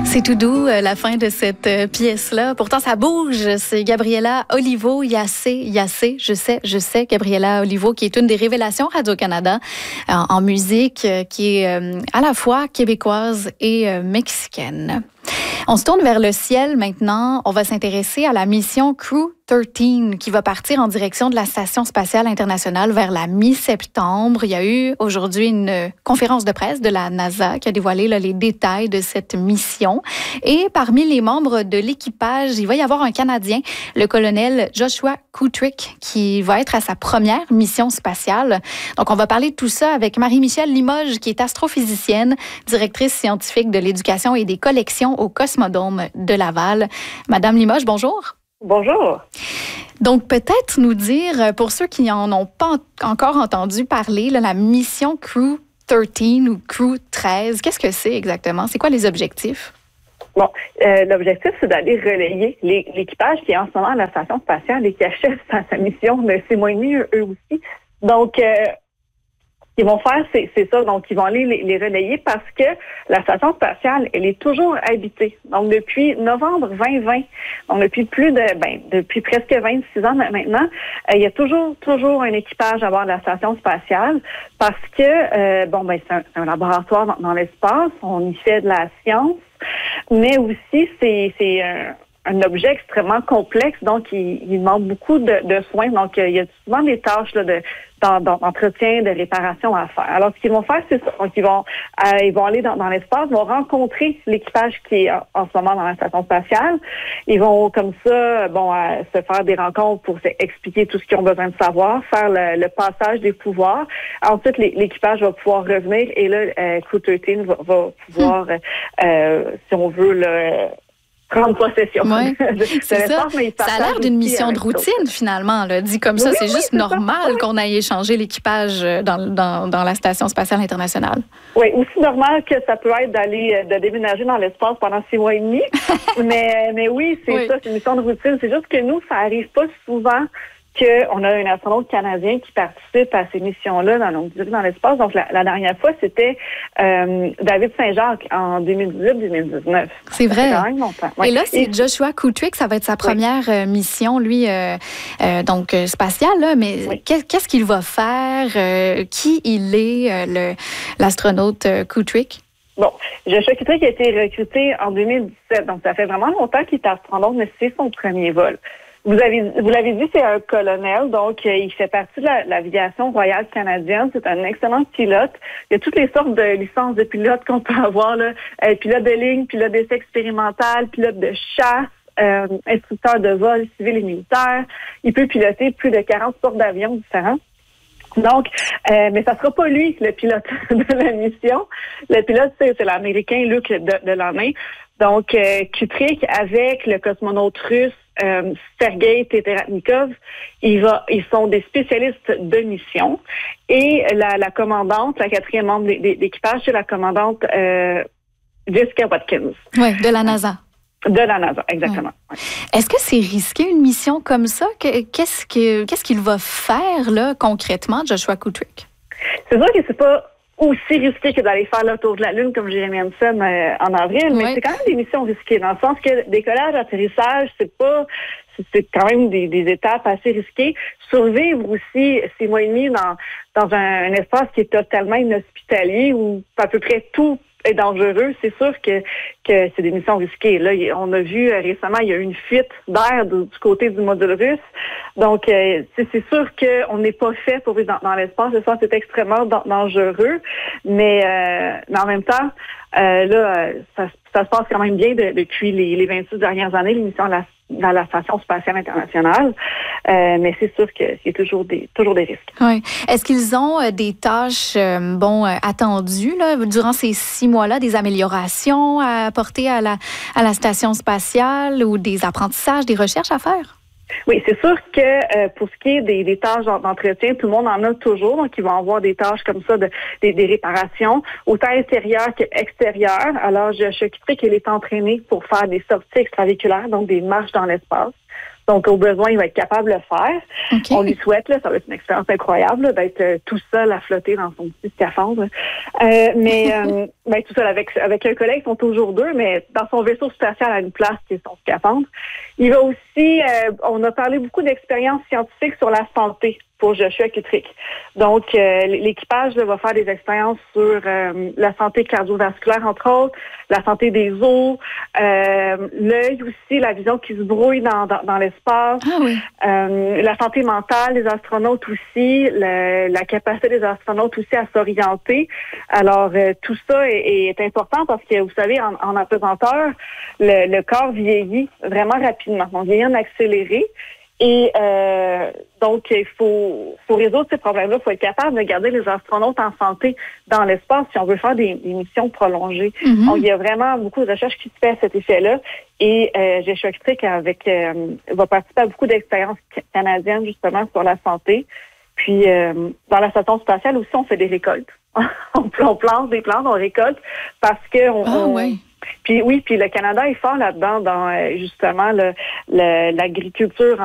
C'est tout doux, la fin de cette pièce-là. Pourtant, ça bouge. C'est Gabriela Olivo, Yassé, je sais, Gabriela Olivo, qui est une des révélations Radio-Canada en musique, qui est à la fois québécoise et mexicaine. On se tourne vers le ciel maintenant. On va s'intéresser à la mission Crew 13 qui va partir en direction de la Station spatiale internationale vers la mi-septembre. Il y a eu aujourd'hui une conférence de presse de la NASA qui a dévoilé les détails de cette mission. Et parmi les membres de l'équipage, il va y avoir un Canadien, le colonel Joshua Kutrick, qui va être à sa première mission spatiale. Donc, on va parler de tout ça avec Marie-Michelle Limoges, qui est astrophysicienne, directrice scientifique de l'éducation et des collections au Cosmodome de Laval. Madame Limoges, bonjour. Bonjour. Donc, peut-être nous dire, pour ceux qui n'en ont pas encore entendu parler, la mission Crew 13 ou Crew 13, qu'est-ce que c'est exactement? C'est quoi les objectifs? Bon, l'objectif, c'est d'aller relayer l'équipage qui est en ce moment à la station spatiale et qui achève sa mission de 6 mois et demi, eux aussi. Donc, ce qu'ils vont faire, c'est ça. Donc, ils vont aller les relayer parce que la station spatiale, elle est toujours habitée. Donc, depuis novembre 2020, donc depuis presque 26 ans maintenant, il y a toujours un équipage à bord de la station spatiale parce que, c'est un laboratoire dans l'espace. On y fait de la science, mais aussi, c'est un objet extrêmement complexe, donc il demande beaucoup de soins. Donc, il y a souvent des tâches d'entretien, de réparation à faire. Alors, ce qu'ils vont faire, c'est ça. Donc, ils vont aller dans l'espace, vont rencontrer l'équipage qui est en ce moment dans la station spatiale. Ils vont, comme ça, se faire des rencontres pour expliquer tout ce qu'ils ont besoin de savoir, faire le passage des pouvoirs. Ensuite, l'équipage va pouvoir revenir et là, Crew 13 va pouvoir, si on veut, prendre possession. Oui, c'est ça. Ça a l'air d'une mission de routine, finalement. Là. Dit comme ça, c'est juste normal qu'on aille échanger l'équipage dans la Station spatiale internationale. Oui, aussi normal que ça peut être de déménager dans l'espace pendant 6 mois et demi. mais oui, c'est ça, c'est une mission de routine. C'est juste que nous, ça arrive pas souvent qu'on a un astronaute canadien qui participe à ces missions-là dans l'espace. Donc, la dernière fois, c'était David Saint-Jacques en 2018-2019. C'est vrai. Ça fait quand même longtemps. Ouais. Et là, c'est Joshua Kutrick, ça va être sa première mission, lui, spatiale. Là, mais qu'est-ce qu'il va faire? Qui il est, l'astronaute Kutrick? Bon, Joshua Kutrick a été recruté en 2017. Donc, ça fait vraiment longtemps qu'il est astronaute, mais c'est son premier vol. Vous l'avez dit, c'est un colonel, donc il fait partie de l'aviation royale canadienne. C'est un excellent pilote. Il y a toutes les sortes de licences de pilote qu'on peut avoir, là. Pilote de ligne, pilote d'essai expérimental, pilote de chasse, instructeur de vol civil et militaire. Il peut piloter plus de 40 sortes d'avions différents. Donc, mais ça sera pas lui, le pilote de la mission. Le pilote, c'est l'Américain Luc Delaunay. Donc, Kutrick, avec le cosmonaute russe Sergei Teterevnikov, ils sont des spécialistes de mission. Et la commandante, la 4e membre d'équipage, c'est la commandante Jessica Watkins. Oui, de la NASA. De la NASA, exactement. Ouais. Est-ce que c'est risqué, une mission comme ça? Qu'est-ce qu'il va faire, là, concrètement, Joshua Kutrick? C'est sûr que c'est pas aussi risqué que d'aller faire le tour de la Lune comme Jeremy Hansen en avril, mais c'est quand même des missions risquées, dans le sens que décollage, atterrissage, c'est quand même des étapes assez risquées. Survivre aussi 6 mois et demi dans un espace qui est totalement inhospitalier, où à peu près tout est dangereux, c'est sûr que c'est des missions risquées. Là, on a vu récemment, il y a eu une fuite d'air du côté du module russe. Donc, c'est sûr qu'on n'est pas fait pour vivre dans l'espace. L'espace est extrêmement dangereux, mais en même temps, ça se passe quand même bien depuis les 26 dernières années, l'émission dans la Station spatiale internationale. Mais c'est sûr qu'il y a toujours des risques. Oui. Est-ce qu'ils ont des tâches attendues là, durant ces 6 mois-là, des améliorations à apporter à la Station spatiale ou des apprentissages, des recherches à faire? Oui, c'est sûr que pour ce qui est des tâches d'entretien, tout le monde en a toujours. Donc, ils vont avoir des tâches comme ça, des réparations, autant intérieures qu'extérieures. Alors, Joshua Kutrick, il est entraîné pour faire des sorties extravéhiculaires, donc des marches dans l'espace. Donc, au besoin, il va être capable de le faire. Okay. On lui souhaite, là, ça va être une expérience incroyable là, d'être tout seul à flotter dans son petit scaphandre. Mais tout seul avec un collègue, ils sont toujours deux, mais dans son vaisseau spatial à une place qui est son scaphandre. Il va aussi, on a parlé beaucoup d'expériences scientifiques sur la santé pour Joshua Kutrick. Donc, l'équipage là, va faire des expériences sur la santé cardiovasculaire, entre autres, la santé des os, l'œil aussi, la vision qui se brouille dans l'espace, la santé mentale des astronautes aussi, la capacité des astronautes aussi à s'orienter. Alors, tout ça est important parce que, vous savez, en apesanteur, le corps vieillit vraiment rapidement. On vieillit en accéléré. Et donc, il faut résoudre ces problèmes-là. Il faut être capable de garder les astronautes en santé dans l'espace si on veut faire des missions prolongées. Mm-hmm. Donc, il y a vraiment beaucoup de recherches qui se fait à cet effet-là. Et Joshua Kutrick va participer à beaucoup d'expériences canadiennes, justement, sur la santé. Puis, dans la station spatiale aussi, on fait des récoltes. on plante des plantes, on récolte parce que Puis le Canada est fort là-dedans dans justement l'agriculture